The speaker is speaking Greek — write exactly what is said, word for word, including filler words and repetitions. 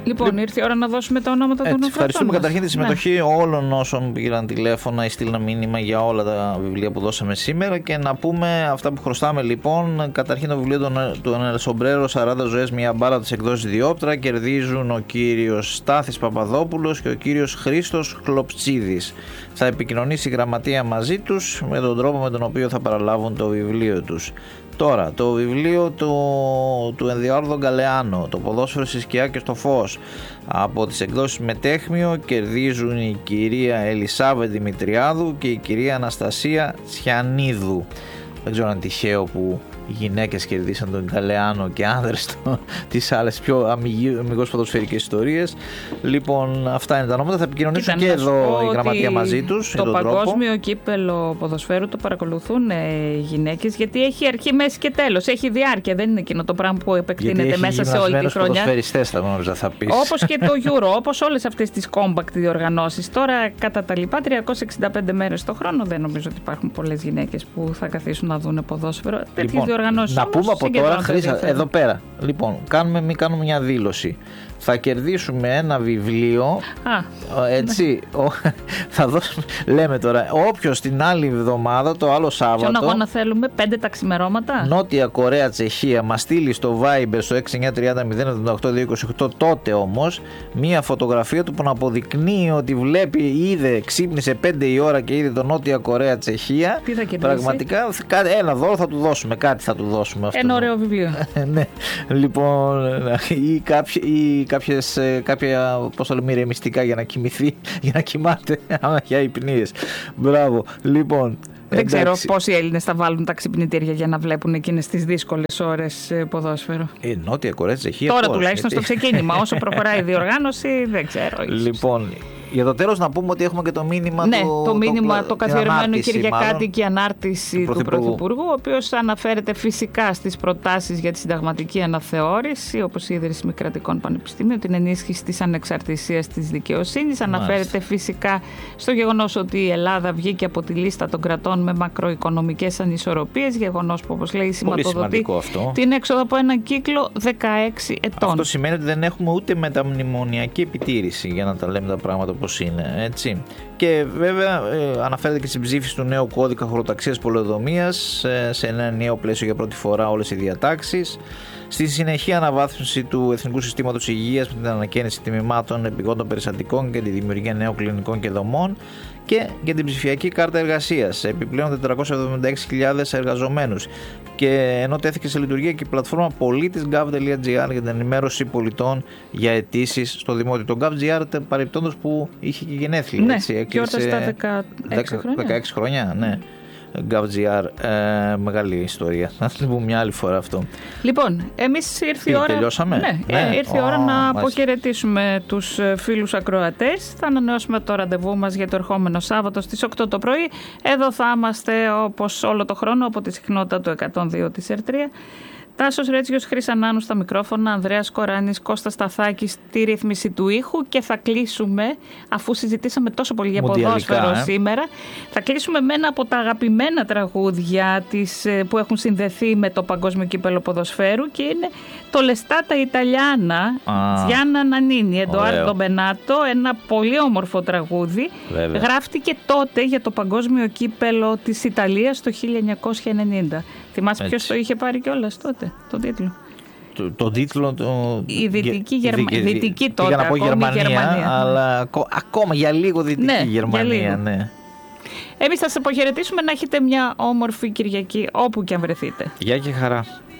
Λοιπόν, ήρθε η ώρα να δώσουμε τα ονόματα των ευχαριστούμε μας. καταρχήν τη συμμετοχή ναι. όλων όσων πήραν τηλέφωνα ή στείλαν μήνυμα για όλα τα βιβλία που δώσαμε σήμερα και να πούμε αυτά που χρωστάμε λοιπόν. Καταρχήν το βιβλίο του El Sombrero σαράντα ζωές, μια μπάλα της εκδόσης Διόπτρα κερδίζουν ο κύριος Στάθης Παπαδόπουλος και ο κύριος Χρήστος Χλοψίδης. Θα επικοινωνήσει η γραμματεία μαζί τους με τον τρόπο με τον οποίο θα παραλάβουν το βιβλίο τους. Τώρα, το βιβλίο του, του Ενδιάρδο Γκαλεάνο, το ποδόσφαιρο στη σκιά και στο φως, από τις εκδόσεις Μετέχμιο κερδίζουν η κυρία Ελισάβετ Δημητριάδου και η κυρία Αναστασία Σιανίδου. Δεν ξέρω αν είναι τυχαίο που οι γυναίκες κερδίσαν τον Γκαλεάνο και άνδρες τις άλλες πιο αμυγός ποδοσφαιρικές ιστορίες. Λοιπόν, αυτά είναι τα ονόματα. Θα επικοινωνήσουν και εδώ η γραμματεία μαζί τους. Το παγκόσμιο τρόπο. Κύπελο ποδοσφαίρου το παρακολουθούν οι γυναίκες, γιατί έχει αρχή, μέση και τέλος. Έχει διάρκεια. Δεν είναι εκείνο το πράγμα που επεκτείνεται μέσα σε όλη τη χρονιά. Ποδοσφαιριστές θα γνώριζα, θα πεις. Όπως και το Euro, όπως όλες αυτές τις compact διοργανώσεις. Τώρα, κατά τα λοιπά, τριακόσιες εξήντα πέντε μέρες το χρόνο δεν νομίζω ότι υπάρχουν πολλές γυναίκες που θα καθίσουν να δουν ποδόσφαιρο. Λοιπόν, να πούμε από τώρα, Χρήσα, εδώ πέρα. Λοιπόν, κάνουμε, μην κάνουμε μια δήλωση. Θα κερδίσουμε ένα βιβλίο. Α, έτσι. Ναι. Ο, θα δώσουμε, λέμε τώρα, όποιος την άλλη εβδομάδα, το άλλο Σάββατο. Ποιον αγώνα θέλουμε, πέντε τα ξημερώματα. Νότια Κορέα, Τσεχία, μας στείλει στο Viber στο έξι εννιά τρία μηδέν εβδομήντα οκτώ διακόσια είκοσι οκτώ. Τότε όμως, μία φωτογραφία του που να αποδεικνύει ότι βλέπει, είδε, ξύπνησε πέντε η ώρα και είδε το Νότια Κορέα, Τσεχία. Τι θα κερδίσει? Πραγματικά, ένα δώρο θα του δώσουμε, κάτι θα του δώσουμε. Αυτό. Ένα ωραίο βιβλίο. Ναι. Λοιπόν, ή κάποιοι. Ή Κάποιες, κάποια, πώς το λέμε, ηρεμιστικά για να κοιμηθεί, για να κοιμάται, άμα για υπνίες. Μπράβο. Λοιπόν, δεν εντάξει. ξέρω πόσοι Έλληνες θα βάλουν τα ξυπνητήρια για να βλέπουν εκείνες τις δύσκολες ώρες ποδόσφαιρο. Ε, Νότια Κορέα, Τσεχία. Τώρα πώς, τουλάχιστον γιατί... στο ξεκίνημα. Όσο προχωράει η διοργάνωση, δεν ξέρω. Ίσως. Λοιπόν, για το τέλος να πούμε ότι έχουμε και το μήνυμα ναι, του. το μήνυμα, το, το καθιερωμένο Κυριακάτικη ανάρτηση του, του Πρωθυπουργού, ο οποίος αναφέρεται φυσικά στις προτάσεις για τη συνταγματική αναθεώρηση, όπως η ίδρυση μη κρατικών πανεπιστημίων, την ενίσχυση της ανεξαρτησίας της δικαιοσύνης. Αναφέρεται φυσικά στο γεγονός ότι η Ελλάδα βγήκε από τη λίστα των κρατών με μακροοικονομικές ανισορροπίες, γεγονός που, όπως λέει, σηματοδοτεί την έξοδο από έναν κύκλο δεκαέξι ετών. Αυτό σημαίνει ότι δεν έχουμε ούτε μεταμνημονιακή επιτήρηση, για να τα λέμε τα πράγματα όπως είναι, έτσι. Και βέβαια ε, αναφέρεται και στην ψήφιση του νέου κώδικα χωροταξίας πολεοδομίας, ε, σε ένα νέο πλαίσιο για πρώτη φορά όλες οι διατάξεις. Στη συνεχή αναβάθμιση του Εθνικού Συστήματος Υγείας με την ανακαίνιση τμήματων επιγόντων περιστατικών και τη δημιουργία νέων κλινικών και δομών, και για την ψηφιακή κάρτα εργασίας, επιπλέον τετρακόσιες εβδομήντα έξι χιλιάδες εργαζομένους. Και ενώ τέθηκε σε λειτουργία και η πλατφόρμα πολίτης γκάβ τελεία τζι άρ για την ενημέρωση πολιτών για αιτήσεις στο δημότιο. Το γκάβ.gr, παρεπτόντως, που είχε και γενέθλια. Ναι, έτσι, και όταν στα δεκαέξι χρόνια. δεκαέξι χρόνια, ναι. γκάβ.gr, ε, μεγάλη ιστορία. Να την πούμε μια άλλη φορά αυτό. Λοιπόν, εμείς ήρθε η ώρα. Τελειώσαμε. Ναι, ναι. ήρθε η ώρα oh, να μάλιστα. αποχαιρετήσουμε τους φίλους ακροατές. Θα ανανεώσουμε το ραντεβού μας για το ερχόμενο Σάββατο στις οκτώ το πρωί. Εδώ θα είμαστε όπως όλο το χρόνο από τη συχνότητα του εκατόν δύο της ερ τρία. Τάσος Ρέτσιος, Χρύσα Νάνου στα μικρόφωνα, Ανδρέας Κοράνης, Κώστας Σταθάκης στη ρύθμιση του ήχου, και θα κλείσουμε, αφού συζητήσαμε τόσο πολύ για ποδόσφαιρο ε. σήμερα, θα κλείσουμε με ένα από τα αγαπημένα τραγούδια της, που έχουν συνδεθεί με το Παγκόσμιο Κύπελλο Ποδοσφαίρου, και είναι το Λεστάτα Ιταλιάνα, Γιάννα Νανίνη, Εντοάρντο Μπενάτο, ένα πολύ όμορφο τραγούδι. Βέβαια. Γράφτηκε τότε για το Παγκόσμιο Κύπελλο της Ιταλίας το χίλια εννιακόσια ενενήντα. Θυμάσαι ποιος το είχε πάρει κιόλας τότε, τον τίτλο? Το, το τίτλο. Το... Η Δυτική Γερμανία. Δι... Δυτική τότε. Για να πω Γερμανία, Γερμανία, αλλά ακό... ακόμα για λίγο Δυτική ναι, Γερμανία. Ναι. Εμείς θα σας αποχαιρετήσουμε, να έχετε μια όμορφη Κυριακή όπου και αν βρεθείτε. Γεια και χαρά.